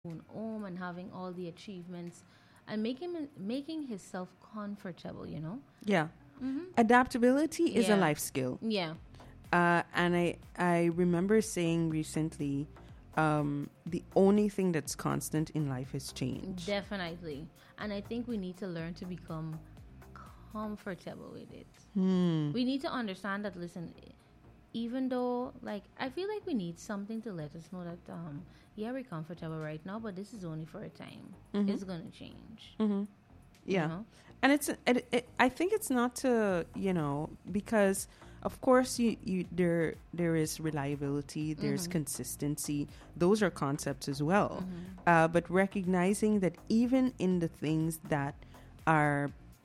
own home and having all the achievements and making himself comfortable, you know? Yeah. Adaptability is a Yeah. life skill. Yeah. And I remember saying recently, the only thing that's constant in life is change. Definitely. And I think we need to learn to become comfortable with it. We need to understand that, listen, even though, like, I feel like we need something to let us know that, yeah, we're comfortable right now, but this is only for a time. It's going to change. Yeah. know? And I think it's not to, because of course there is reliability, there's consistency. Those are concepts as well. But recognizing that even in the things that are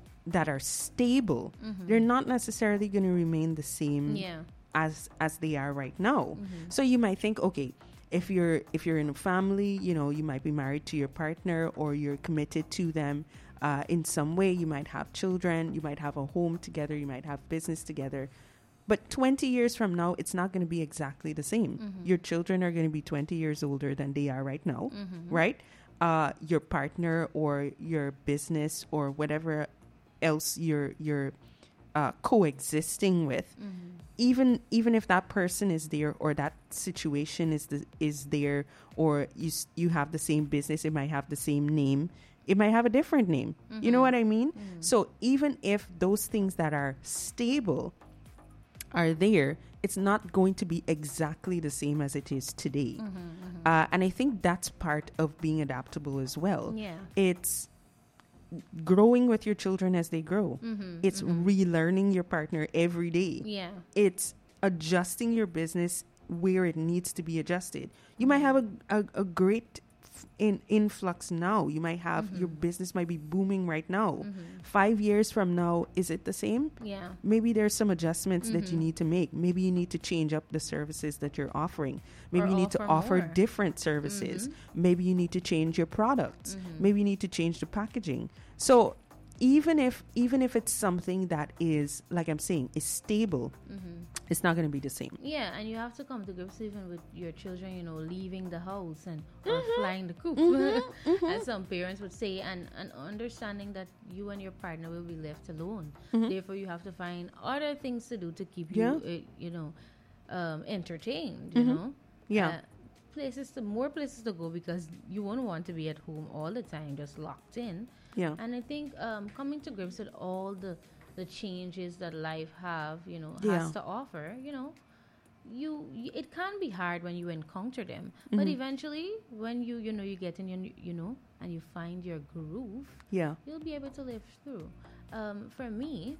stable, they're not necessarily going to remain the same Yeah. as they are right now. So you might think, okay, if you're in a family, you might be married to your partner or you're committed to them in some way. You might have children, you might have a home together, you might have business together. But 20 years from now, it's not going to be exactly the same. Your children are going to be 20 years older than they are right now, right? Your partner or your business or whatever else you're coexisting with, even if that person is there or that situation is there, or you have the same business, it might have the same name, it might have a different name. You know what I mean? So even if those things that are stable are there, it's not going to be exactly the same as it is today. And I think that's part of being adaptable as well. Yeah. It's growing with your children as they grow. It's relearning your partner every day. Yeah. It's adjusting your business where it needs to be adjusted. You might have a great influx now. You might have your business might be booming right now. 5 years from now, is it the same? Yeah. Maybe there's some adjustments that you need to make. Maybe you need to change up the services that you're offering. Maybe Or you need to offer offer more. different services. Maybe you need to change your products. Maybe you need to change the packaging. So even if it's something that is, like I'm saying, is stable, it's not going to be the same. Yeah, and you have to come to grips even with your children, leaving the house or flying the coop, as some parents would say, and understanding that you and your partner will be left alone. Therefore, you have to find other things to do to keep you, entertained. Yeah. More places to go, because you won't want to be at home all the time, just locked in. Yeah. And I think coming to grips with all the changes that life has to offer, it can be hard when you encounter them, but eventually when you get in your, and you find your groove, Yeah. you'll be able to live through. For me,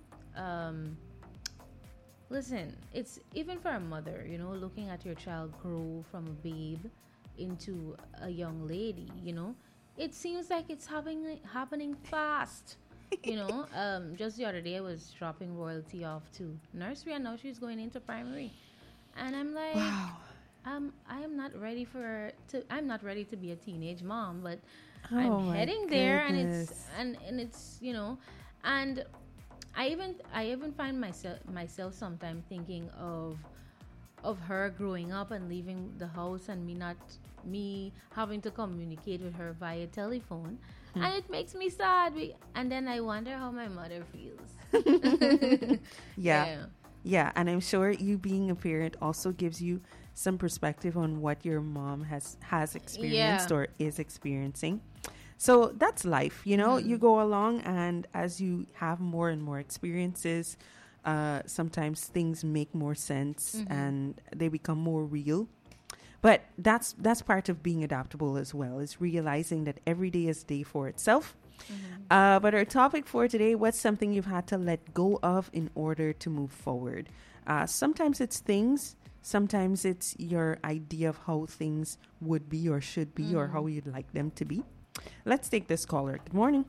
listen, it's even for a mother, looking at your child grow from a babe into a young lady, it seems like it's happening fast. Just the other day I was dropping Royalty off to nursery, and now she's going into primary, and I'm like, Wow. I am not ready I'm not ready to be a teenage mom, but Oh I'm my heading there, goodness. and it's and I even find myself sometimes thinking of her growing up and leaving the house, and me having to communicate with her via telephone, and it makes me sad. And then I wonder how my mother feels. Yeah. Yeah, and I'm sure you being a parent also gives you some perspective on what your mom has experienced or is experiencing. So that's life, you go along, and as you have more and more experiences, sometimes things make more sense and they become more real. But that's part of being adaptable as well, is realizing that every day is a day for itself. But our topic for today, what's something you've had to let go of in order to move forward? Sometimes it's things, sometimes it's your idea of how things would be or should be or how you'd like them to be. Let's take this caller. Good morning.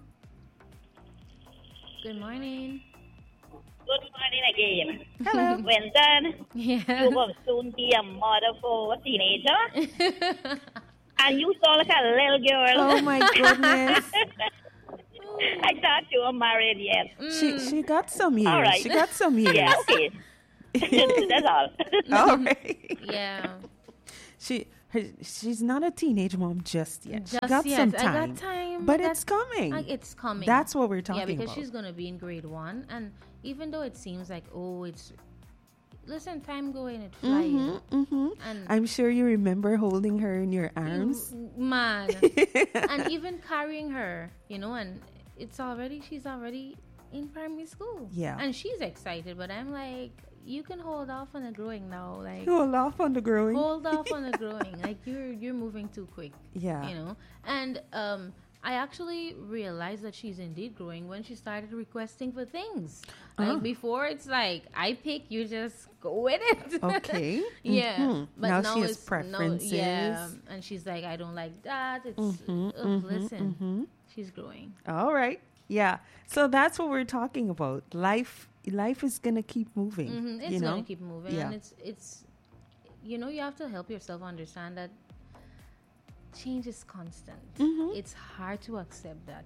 Good morning. Good morning again. Hello. Winston, Yeah. you will soon be a mother for a teenager. And you sound like a little girl. Oh my goodness. I thought you were married yet. She got some years. All right. She got some years. Yeah, okay. That's all. All right. Yeah. she's not a teenage mom just yet. She Just got yes, some I time. got time, But it's coming. It's coming. That's what we're talking Yeah, because about. she's gonna be in grade 1, and even though it seems like, oh, it's listen, time going, it flying, and I'm sure you remember holding her in your arms. man, and even carrying her, and she's already in primary school. Yeah. And she's excited, but I'm like, you can hold off on the growing now. Like, Hold off on the growing. hold off on the growing. Like, you're moving too quick. Yeah. And I actually realized that she's indeed growing when she started requesting for things. Like, before, it's like, I pick, you just go with it. Okay. Yeah. But Now she has it's preferences. yeah. And she's like, I don't like that. It's listen, she's growing. All right. Yeah. So that's what we're talking about. Life is gonna keep moving. It's gonna keep moving, Yeah. and it's you have to help yourself understand that change is constant. It's hard to accept that,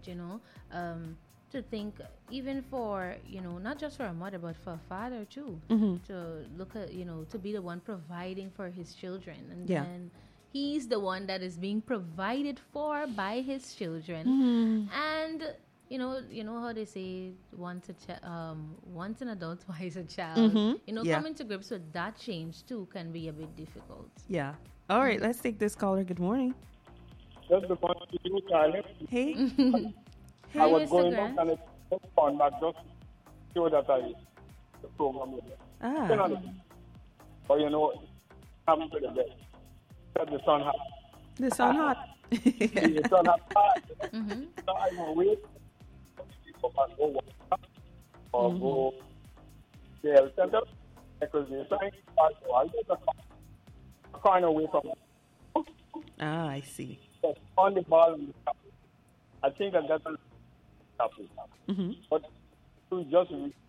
to think even for not just for a mother but for a father too, to look at to be the one providing for his children, and Yeah. then he's the one that is being provided for by his children, and how they say once an adult, twice a child. Yeah. Coming to grips with that change too can be a bit difficult. Yeah. All right. Let's take this caller. Good morning. Just the point you, Charlie. Hey. Hey, I was Mr. going Grant. up and it's fun, but just show that the program with it. Ah. But I'm to the best. Set the sun hot. The sun hot. The sun hot. So I will wait for my go work or go to the center because they're trying to start. So I get a corner away from it. Ah, I see. But on the ball on the top. I think that's a topic. But to just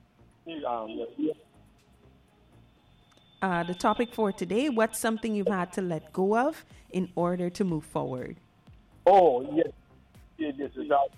The topic for today: what's something you've had to let go of in order to move forward? oh yes, yeah, this is that.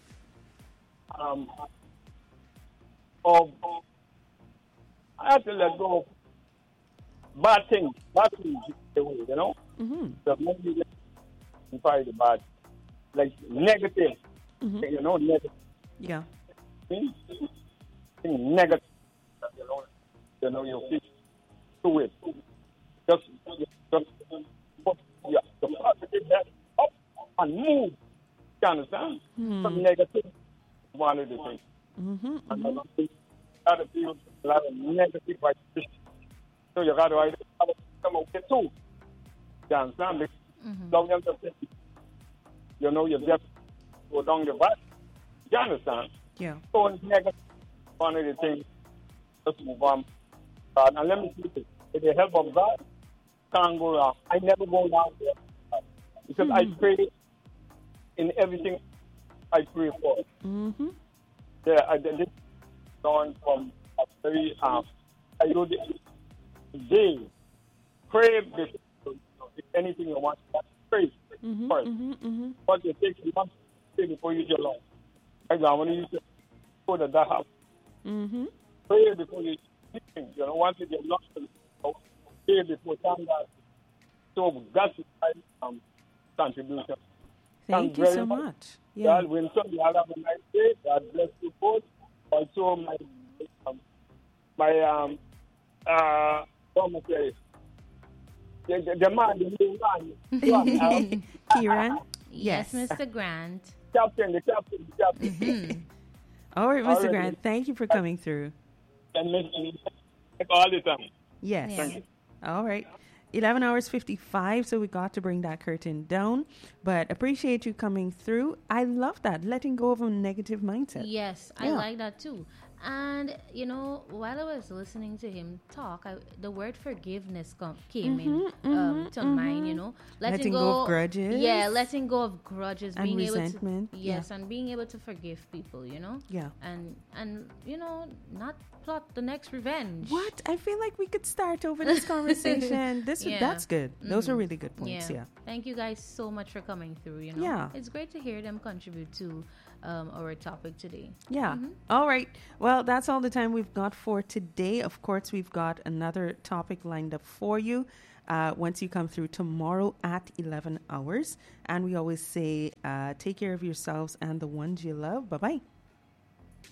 Of I have to let go of bad things away, The movie is probably the bad, like negative, negative. Yeah. Thing negative, you feel to it. Just put the positive that up and move. You understand? Some negative, one of the things. Another thing, a lot of people, a lot of negative vibration. So you got to either come up with two. You understand? Long as you just go down the back. You understand? Yeah. So it's negative, one of the things. Just move on. And let me see this. With the help of God, can't go wrong. I never go down there. Because I pray in everything I pray for. Yeah, I did this on from a very I do the day. Pray before if anything you want, pray first. But you take you want to pray before you get along. When you say go to that house. Pray before you once you get lost, pray before time that. So that's my contribution. Thank you so much. Yeah. God, when somebody have a nice day, God bless you both. Also, the man, the man, Kieran? Yes, Mr. Grant. the captain. All right, Mr. Alright. Grant, thank you for coming through. And make all the time. Yes. Yeah. All right. 11 hours 55, so we got to bring that curtain down. But appreciate you coming through. I love that, letting go of a negative mindset. Yes, I Yeah. like that too. And while I was listening to him talk, the word forgiveness came in to mind. Letting go of grudges. Yeah, letting go of grudges, And being resentment, able to yes, and being able to forgive people. Yeah. and not plot the next revenge. What? I feel like we could start over this conversation. Yeah. That's good. Those are really good points. Yeah. Thank you guys so much for coming through. Yeah. It's great to hear them contribute to our topic today. Yeah. All right. Well, that's all the time we've got for today. Of course, we've got another topic lined up for you. once you come through tomorrow at 11 hours. And we always say, take care of yourselves and the ones you love. Bye-bye.